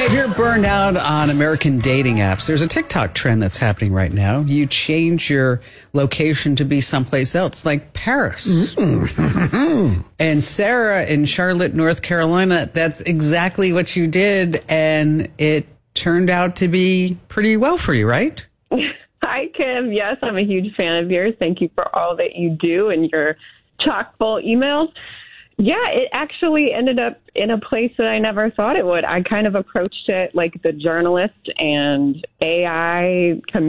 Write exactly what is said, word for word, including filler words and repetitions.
If you're burned out on American dating apps, there's a TikTok trend that's happening right now. You change your location to be someplace else, like Paris. Mm-hmm. And Sarah in Charlotte, North Carolina, that's exactly what you did, and it turned out to be pretty well for you, right? Hi, Kim. Yes, I'm a huge fan of yours. Thank you for all that you do and your chock-full emails. Yeah, it actually ended up in a place that I never thought it would. I kind of approached it like the journalist and A I